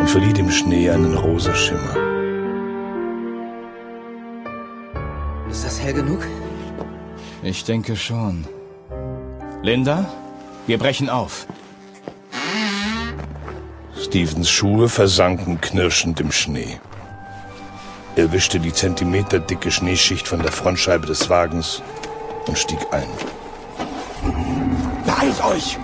und verlieh dem Schnee einen rosa Schimmer. Ist das hell genug? Ich denke schon. Linda, wir brechen auf. Stevens Schuhe versanken knirschend im Schnee. Er wischte die zentimeterdicke Schneeschicht von der Frontscheibe des Wagens und stieg ein. Beeilt euch!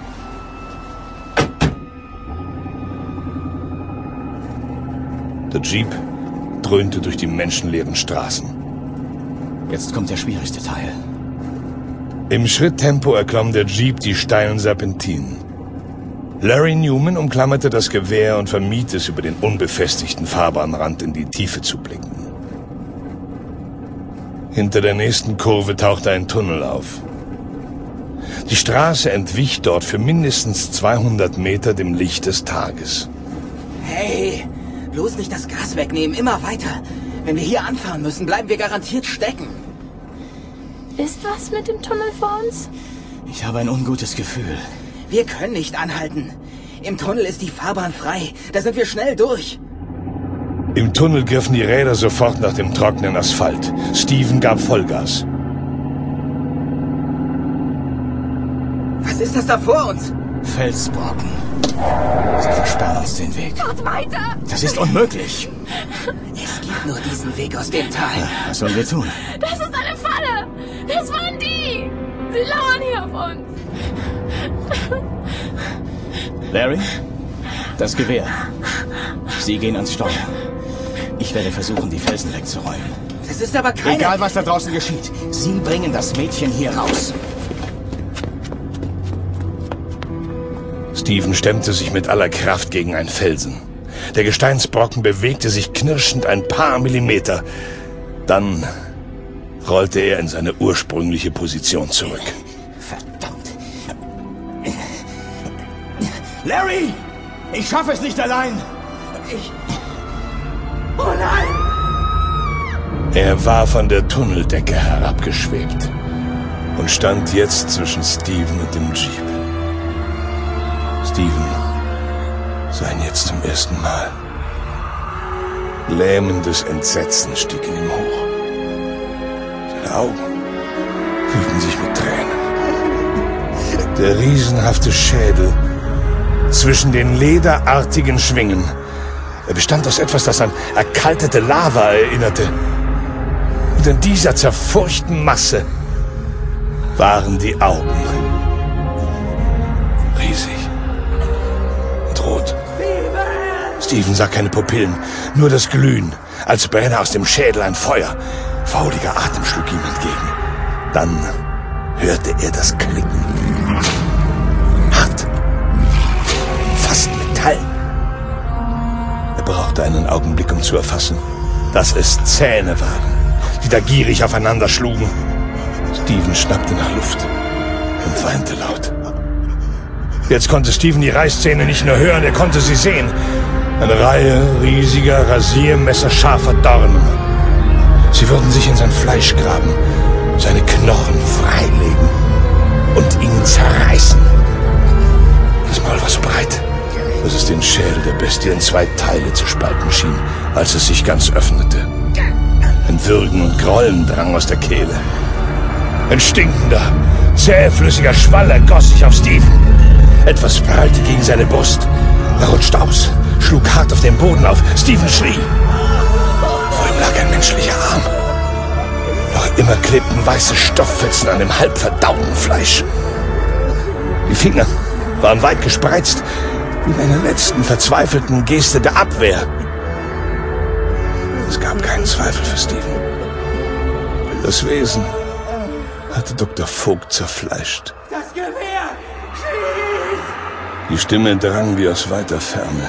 Der Jeep dröhnte durch die menschenleeren Straßen. Jetzt kommt der schwierigste Teil. Im Schritttempo erklomm der Jeep die steilen Serpentinen. Larry Newman umklammerte das Gewehr und vermied es, über den unbefestigten Fahrbahnrand in die Tiefe zu blicken. Hinter der nächsten Kurve tauchte ein Tunnel auf. Die Straße entwich dort für mindestens 200 Meter dem Licht des Tages. Hey, bloß nicht das Gas wegnehmen, immer weiter. Wenn wir hier anfahren müssen, bleiben wir garantiert stecken. Ist was mit dem Tunnel vor uns? Ich habe ein ungutes Gefühl. Wir können nicht anhalten. Im Tunnel ist die Fahrbahn frei. Da sind wir schnell durch. Im Tunnel griffen die Räder sofort nach dem trockenen Asphalt. Steven gab Vollgas. Was ist das da vor uns? Felsbrocken. Sie versperren uns den Weg. Fahrt weiter! Das ist unmöglich. Es gibt nur diesen Weg aus dem Tal. Was sollen wir tun? Das ist eine Falle! Das waren die! Sie lauern hier auf uns! Larry, das Gewehr. Sie gehen ans Steuer. Ich werde versuchen, die Felsen wegzuräumen. Das ist aber keine... Egal, was da draußen geschieht. Sie bringen das Mädchen hier raus. Steven stemmte sich mit aller Kraft gegen einen Felsen. Der Gesteinsbrocken bewegte sich knirschend ein paar Millimeter. Dann rollte er in seine ursprüngliche Position zurück. Verdammt. Larry! Ich schaffe es nicht allein! Oh nein! Er war von der Tunneldecke herabgeschwebt und stand jetzt zwischen Steven und dem Jeep. Steven sah ihn jetzt zum ersten Mal. Lähmendes Entsetzen stieg in ihm hoch. Seine Augen füllten sich mit Tränen. Der riesenhafte Schädel zwischen den lederartigen Schwingen. Er bestand aus etwas, das an erkaltete Lava erinnerte. Und in dieser zerfurchten Masse waren die Augen. Riesig und rot. Steven sah keine Pupillen, nur das Glühen, als brenne aus dem Schädel ein Feuer. Fauliger Atem schlug ihm entgegen. Dann hörte er das Klicken. Hart. Fast Metall. Er brauchte einen Augenblick, um zu erfassen, dass es Zähne waren, die da gierig aufeinander schlugen. Steven schnappte nach Luft und weinte laut. Jetzt konnte Steven die Reißzähne nicht nur hören, er konnte sie sehen. Eine Reihe riesiger, rasiermesserscharfer Dornen. Sie würden sich in sein Fleisch graben, seine Knochen freilegen und ihn zerreißen. Das Maul war so breit, dass es den Schädel der Bestie in 2 Teile zu spalten schien, als es sich ganz öffnete. Ein Würgen und Grollen drang aus der Kehle. Ein stinkender, zähflüssiger Schwall ergoss sich auf Steven. Etwas prallte gegen seine Brust. Er rutschte aus, schlug hart auf den Boden auf. Steven schrie. Vor ihm lag ein menschlicher Arm. Noch immer klebten weiße Stofffetzen an dem halb verdauten Fleisch. Die Finger waren weit gespreizt, wie in einer letzten verzweifelten Geste der Abwehr. Es gab keinen Zweifel für Steven. Das Wesen hatte Dr. Vogt zerfleischt. Das Gewehr! Schieß! Die Stimme drang wie aus weiter Ferne.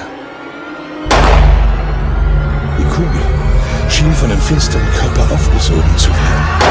Die Kugel schien von dem finsteren Körper aufgesogen zu werden.